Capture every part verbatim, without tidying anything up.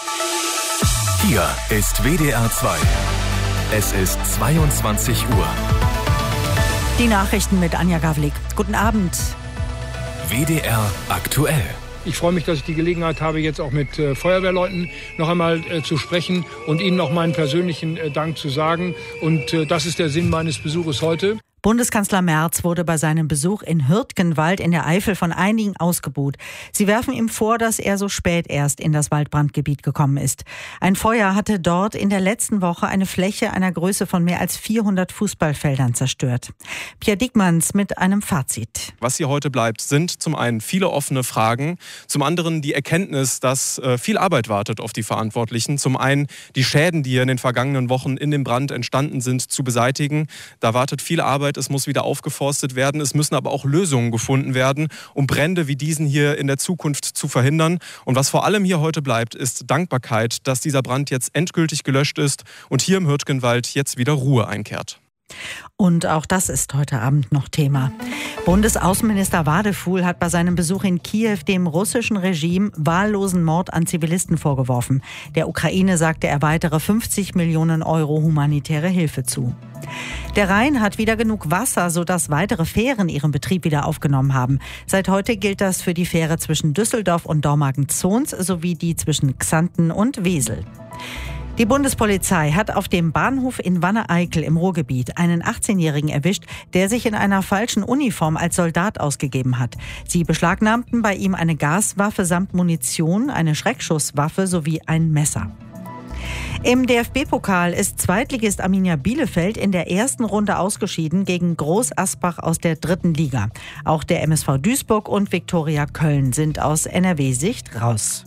Hier ist W D R zwei. Es ist zweiundzwanzig Uhr. Die Nachrichten mit Anja Gavlik. Guten Abend. W D R aktuell. Ich freue mich, dass ich die Gelegenheit habe, jetzt auch mit äh, Feuerwehrleuten noch einmal äh, zu sprechen und ihnen auch meinen persönlichen äh, Dank zu sagen. Und äh, das ist der Sinn meines Besuches heute. Bundeskanzler Merz wurde bei seinem Besuch in Hürtgenwald in der Eifel von einigen ausgebuht. Sie werfen ihm vor, dass er so spät erst in das Waldbrandgebiet gekommen ist. Ein Feuer hatte dort in der letzten Woche eine Fläche einer Größe von mehr als vierhundert Fußballfeldern zerstört. Pierre Diekmanns mit einem Fazit. Was hier heute bleibt, sind zum einen viele offene Fragen, zum anderen die Erkenntnis, dass äh, viel Arbeit wartet auf die Verantwortlichen. Zum einen die Schäden, die hier in den vergangenen Wochen in dem Brand entstanden sind, zu beseitigen. Da wartet viel Arbeit. Es muss wieder aufgeforstet werden. Es müssen aber auch Lösungen gefunden werden, um Brände wie diesen hier in der Zukunft zu verhindern. Und was vor allem hier heute bleibt, ist Dankbarkeit, dass dieser Brand jetzt endgültig gelöscht ist und hier im Hürtgenwald jetzt wieder Ruhe einkehrt. Und auch das ist heute Abend noch Thema. Bundesaußenminister Wadefuhl hat bei seinem Besuch in Kiew dem russischen Regime wahllosen Mord an Zivilisten vorgeworfen. Der Ukraine sagte er weitere fünfzig Millionen Euro humanitäre Hilfe zu. Der Rhein hat wieder genug Wasser, sodass weitere Fähren ihren Betrieb wieder aufgenommen haben. Seit heute gilt das für die Fähre zwischen Düsseldorf und Dormagen-Zons sowie die zwischen Xanten und Wesel. Die Bundespolizei hat auf dem Bahnhof in Wanne-Eickel im Ruhrgebiet einen achtzehnjährigen erwischt, der sich in einer falschen Uniform als Soldat ausgegeben hat. Sie beschlagnahmten bei ihm eine Gaswaffe samt Munition, eine Schreckschusswaffe sowie ein Messer. Im D F B-Pokal ist Zweitligist Arminia Bielefeld in der ersten Runde ausgeschieden gegen Groß Asbach aus der dritten Liga. Auch der M S V Duisburg und Viktoria Köln sind aus N R W-Sicht raus.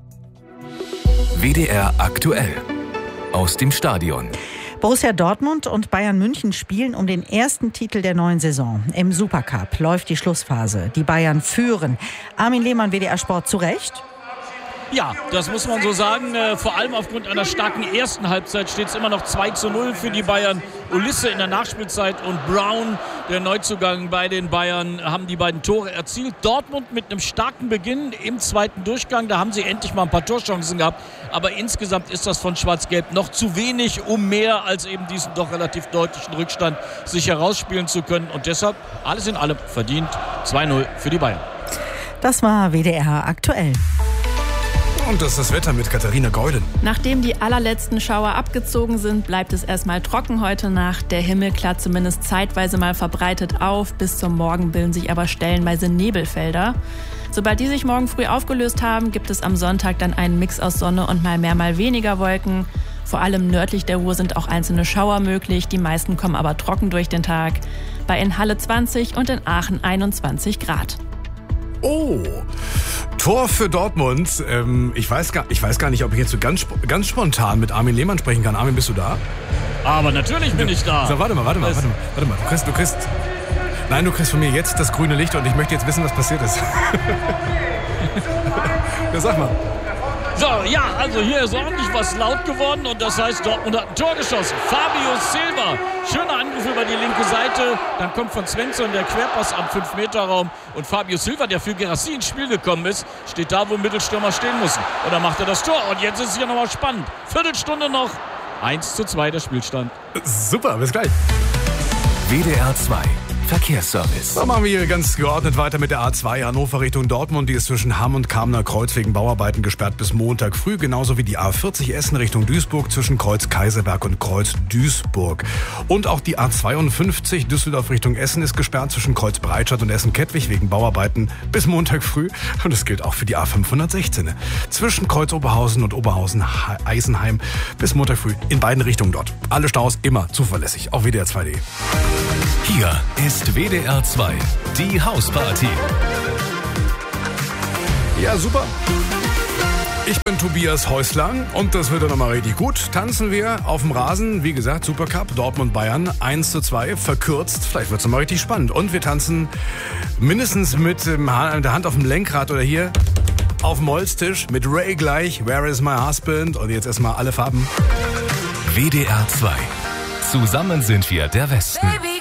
W D R aktuell. Aus dem Stadion. Borussia Dortmund und Bayern München spielen um den ersten Titel der neuen Saison. Im Supercup läuft die Schlussphase. Die Bayern führen. Armin Lehmann, W D R Sport, zu Recht? Ja, das muss man so sagen. Äh, vor allem aufgrund einer starken ersten Halbzeit steht es immer noch zwei zu null für die Bayern. Ulisse in der Nachspielzeit und Brown, der Neuzugang bei den Bayern, haben die beiden Tore erzielt. Dortmund mit einem starken Beginn im zweiten Durchgang. Da haben sie endlich mal ein paar Torchancen gehabt. Aber insgesamt ist das von Schwarz-Gelb noch zu wenig, um mehr als eben diesen doch relativ deutlichen Rückstand sich herausspielen zu können. Und deshalb alles in allem verdient zwei null für die Bayern. Das war W D R aktuell. Und das ist das Wetter mit Katharina Geuden. Nachdem die allerletzten Schauer abgezogen sind, bleibt es erstmal trocken heute Nacht. Der Himmel klart zumindest zeitweise mal verbreitet auf. Bis zum Morgen bilden sich aber stellenweise Nebelfelder. Sobald die sich morgen früh aufgelöst haben, gibt es am Sonntag dann einen Mix aus Sonne und mal mehr, mal weniger Wolken. Vor allem nördlich der Ruhr sind auch einzelne Schauer möglich. Die meisten kommen aber trocken durch den Tag. Bei in Halle zwanzig und in Aachen einundzwanzig Grad. Oh, Tor für Dortmund. Ähm, ich, weiß gar, ich weiß gar nicht, ob ich jetzt so ganz, ganz spontan mit Armin Lehmann sprechen kann. Armin, bist du da? Aber natürlich bin ich da. So, warte mal, warte mal, warte mal. Warte mal. Du kriegst, du kriegst... Nein, du kriegst von mir jetzt das grüne Licht und ich möchte jetzt wissen, was passiert ist. Ja, sag mal. So, ja, also hier ist ordentlich was laut geworden und das heißt, Dortmund hat ein Tor geschossen. Fabio Silva, schöner Angriff über die linke Seite. Dann kommt von Svensson der Querpass am fünf Meter Raum und Fabio Silva, der für Guirassy ins Spiel gekommen ist, steht da, wo Mittelstürmer stehen müssen. Und dann macht er das Tor und jetzt ist es hier nochmal spannend. Viertelstunde noch, eins zu zwei der Spielstand. Super, bis gleich. W D R zwei. Verkehrsservice. Dann machen wir hier ganz geordnet weiter mit der A zwei Hannover Richtung Dortmund. Die ist zwischen Hamm und Kamener Kreuz wegen Bauarbeiten gesperrt bis Montag früh. Genauso wie die A vierzig Essen Richtung Duisburg zwischen Kreuz Kaiserberg und Kreuz Duisburg. Und auch die A zweiundfünfzig Düsseldorf Richtung Essen ist gesperrt zwischen Kreuz Breitscheid und Essen-Kettwig wegen Bauarbeiten bis Montag früh. Und das gilt auch für die A fünfhundertsechzehn. Zwischen Kreuz Oberhausen und Oberhausen-Eisenheim bis Montag früh in beiden Richtungen dort. Alle Staus immer zuverlässig auf W D R zwei punkt de. Hier ist W D R zwei, die Hausparty. Ja, super. Ich bin Tobias Häusler und das wird dann nochmal richtig gut. Tanzen wir auf dem Rasen, wie gesagt, Supercup, Dortmund-Bayern, eins zu zwei, verkürzt. Vielleicht wird es nochmal richtig spannend. Und wir tanzen mindestens mit der Hand auf dem Lenkrad oder hier auf dem Holztisch mit Ray gleich, Where is my husband? Und jetzt erstmal alle Farben. W D R zwei. Zusammen sind wir der Westen. Baby.